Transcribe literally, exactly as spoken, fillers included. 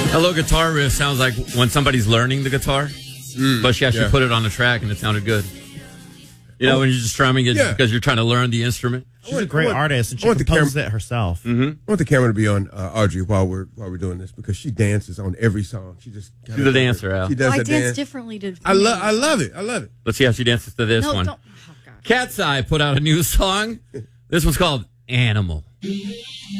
Hello Guitar riff sounds like when somebody's learning the guitar, Mm, but she actually yeah. put it on the track and it sounded good. You know, Oh, when you're just strumming it yeah. because you're trying to learn the instrument. She's a great want, artist, and she want the composes camera- it herself. Mm-hmm. I want the camera to be on uh, Audrey while we're while we're doing this because she dances on every song. She just She's a dancer, Al. She does I a dance dance differently to. I love I love it. I love it. Let's see how she dances to this no, one. don't. Oh, God. Cat's Eye put out a new song. This one's called Animal.